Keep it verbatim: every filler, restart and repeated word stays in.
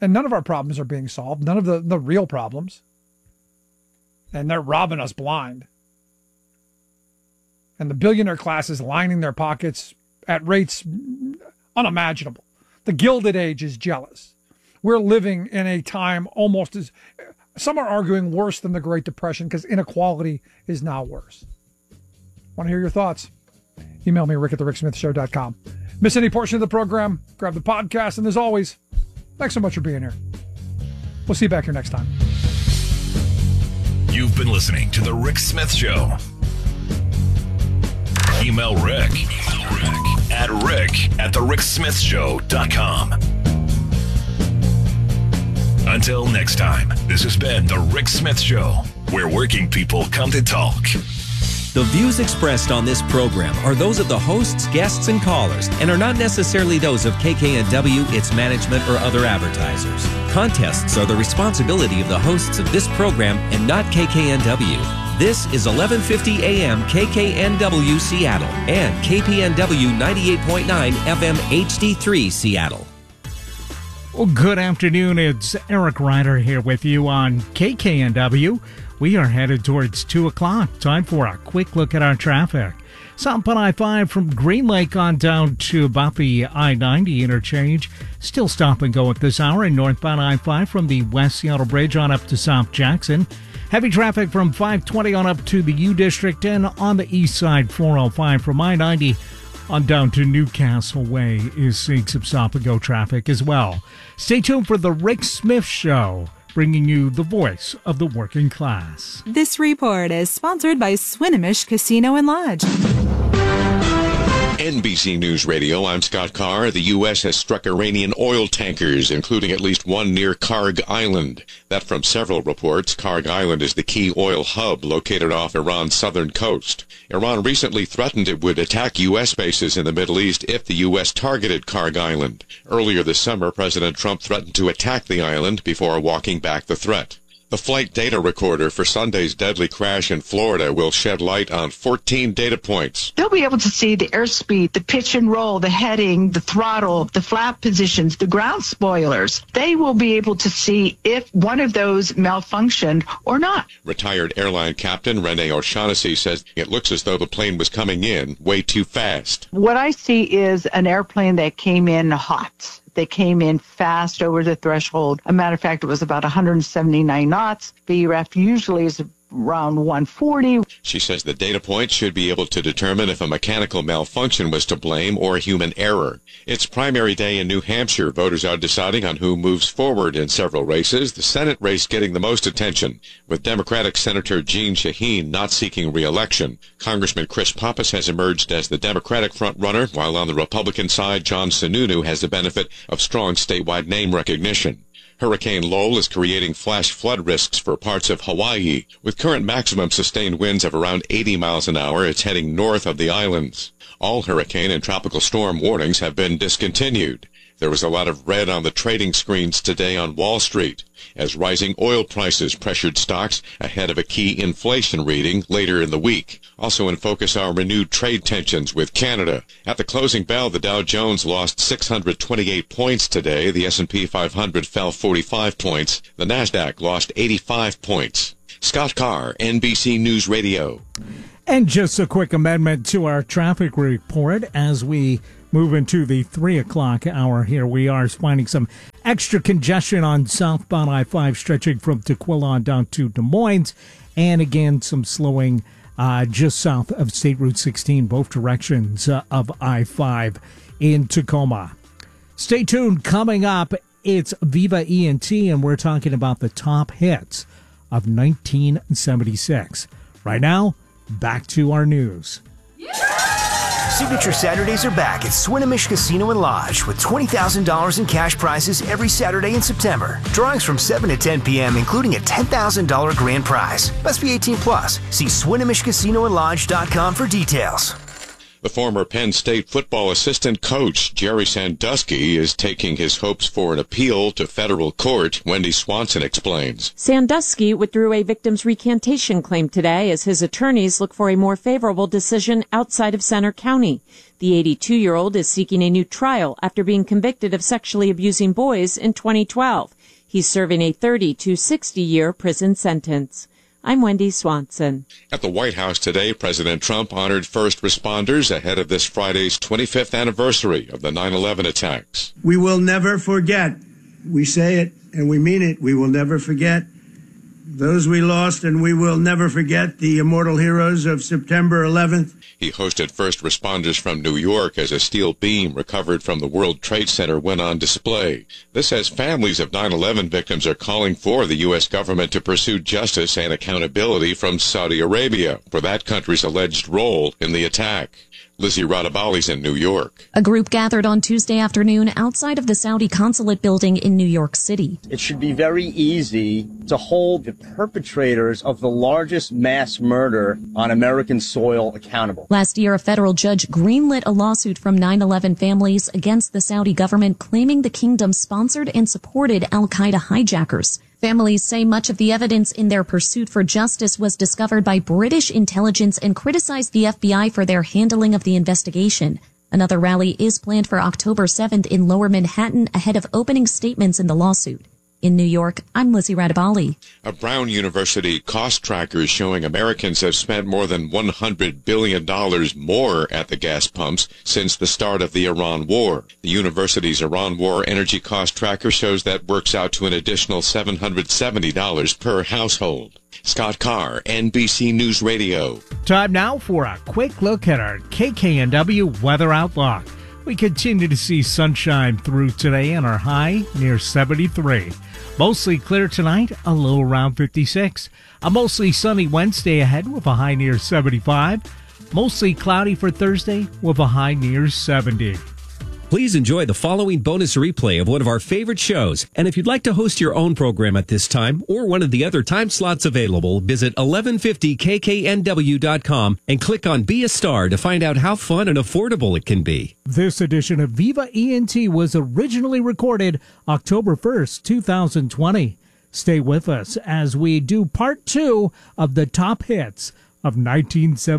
And none of our problems are being solved, none of the, the real problems. And they're robbing us blind. And the billionaire class is lining their pockets at rates unimaginable. The Gilded Age is jealous. We're living in a time almost as, some are arguing worse than the Great Depression because inequality is now worse. Want to hear your thoughts? Email me, rick at the rick smith show dot com. Miss any portion of the program, grab the podcast, and as always, thanks so much for being here. We'll see you back here next time. You've been listening to The Rick Smith Show. Email Rick, Email Rick at rick at the rick smith show dot com. Until next time, this has been The Rick Smith Show, where working people come to talk. The views expressed on this program are those of the hosts, guests, and callers, and are not necessarily those of K K N W, its management, or other advertisers. Contests are the responsibility of the hosts of this program and not K K N W. This is eleven fifty A M K K N W Seattle and K P N W ninety-eight point nine F M H D three Seattle. Well, good afternoon. It's Eric Ryder here with you on K K N W. We are headed towards two o'clock. Time for a quick look at our traffic. Southbound I five from Green Lake on down to about the I ninety interchange. Still stop and go at this hour. And northbound I five from the West Seattle Bridge on up to South Jackson. Heavy traffic from five twenty on up to the U District, and on the east side four oh five from I ninety on down to Newcastle Way is seeing some stop and go traffic as well. Stay tuned for the Rick Smith Show, bringing you the voice of the working class. This report is sponsored by Swinomish Casino and Lodge. N B C News Radio, I'm Scott Carr. The U S has struck Iranian oil tankers, including at least one near Karg Island. That from several reports. Karg Island is the key oil hub located off Iran's southern coast. Iran recently threatened it would attack U S bases in the Middle East if the U S targeted Karg Island. Earlier this summer, President Trump threatened to attack the island before walking back the threat. The flight data recorder for Sunday's deadly crash in Florida will shed light on fourteen data points. They'll be able to see the airspeed, the pitch and roll, the heading, the throttle, the flap positions, the ground spoilers. They will be able to see if one of those malfunctioned or not. Retired airline captain Renee O'Shaughnessy says it looks as though the plane was coming in way too fast. What I see is an airplane that came in hot. They came in fast over the threshold. A matter of fact, it was about one hundred seventy-nine knots. B R A F usually is around one forty. She says the data points should be able to determine if a mechanical malfunction was to blame or human error. It's primary day in New Hampshire. Voters are deciding on who moves forward in several races, the Senate race getting the most attention, with Democratic Senator Jeanne Shaheen not seeking re-election. Congressman Chris Pappas has emerged as the Democratic frontrunner, while on the Republican side, John Sununu has the benefit of strong statewide name recognition. Hurricane Lowell is creating flash flood risks for parts of Hawaii. With current maximum sustained winds of around eighty miles an hour, it's heading north of the islands. All hurricane and tropical storm warnings have been discontinued. There was a lot of red on the trading screens today on Wall Street, as rising oil prices pressured stocks ahead of a key inflation reading later in the week. Also in focus are renewed trade tensions with Canada. At the closing bell, the Dow Jones lost six hundred twenty-eight points today. The S and P five hundred fell forty-five points. The NASDAQ lost eighty-five points. Scott Carr, N B C News Radio. And just a quick amendment to our traffic report as we move into the three o'clock hour here. We are finding some extra congestion on southbound I five stretching from Tukwila down to Des Moines. And again, some slowing uh, just south of State Route sixteen, both directions uh, of I five in Tacoma. Stay tuned. Coming up, it's Viva E N T, and we're talking about the top hits of nineteen seventy-six. Right now, back to our news. Signature Saturdays are back at Swinomish Casino and Lodge with twenty thousand dollars in cash prizes every Saturday in September. Drawings from seven to ten p.m., including a ten thousand dollars grand prize. Must be eighteen plus. See Swinomish Casino and Lodge dot com for details. The former Penn State football assistant coach, Jerry Sandusky, is taking his hopes for an appeal to federal court. Wendy Swanson explains. Sandusky withdrew a victim's recantation claim today as his attorneys look for a more favorable decision outside of Center County. The eighty-two-year-old is seeking a new trial after being convicted of sexually abusing boys in twenty twelve. He's serving a thirty to sixty-year prison sentence. I'm Wendy Swanson. At the White House today, President Trump honored first responders ahead of this Friday's twenty-fifth anniversary of the nine eleven attacks. We will never forget. We say it and we mean it. We will never forget those we lost, and we will never forget the immortal heroes of September eleventh. He hosted first responders from New York as a steel beam recovered from the World Trade Center went on display. This as families of nine eleven victims are calling for the U S government to pursue justice and accountability from Saudi Arabia for that country's alleged role in the attack. Lizzie Radabali's in New York. A group gathered on Tuesday afternoon outside of the Saudi consulate building in New York City. It should be very easy to hold the perpetrators of the largest mass murder on American soil accountable. Last year, a federal judge greenlit a lawsuit from nine eleven families against the Saudi government, claiming the kingdom sponsored and supported al-Qaeda hijackers. Families say much of the evidence in their pursuit for justice was discovered by British intelligence and criticized the F B I for their handling of the investigation. Another rally is planned for October seventh in Lower Manhattan ahead of opening statements in the lawsuit. In New York, I'm Lizzie Radabali. A Brown University cost tracker is showing Americans have spent more than one hundred billion dollars more at the gas pumps since the start of the Iran war. The university's Iran war energy cost tracker shows that works out to an additional seven hundred seventy dollars per household. Scott Carr, N B C News Radio. Time now for a quick look at our K K N W weather outlook. We continue to see sunshine through today and our high near seventy-three. Mostly clear tonight, a low around fifty-six. A mostly sunny Wednesday ahead with a high near seventy-five. Mostly cloudy for Thursday with a high near seventy. Please enjoy the following bonus replay of one of our favorite shows. And if you'd like to host your own program at this time or one of the other time slots available, visit eleven fifty K K N W dot com and click on Be a Star to find out how fun and affordable it can be. This edition of Viva E N T was originally recorded October first, two thousand twenty. Stay with us as we do part two of the top hits of nineteen seventy.